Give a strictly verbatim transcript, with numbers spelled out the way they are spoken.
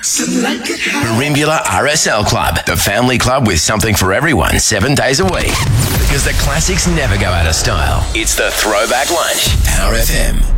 Merimbula R S L Club, the family club with something for everyone seven days a week. Because the classics never go out of style. It's the Throwback Lunch. Power F M.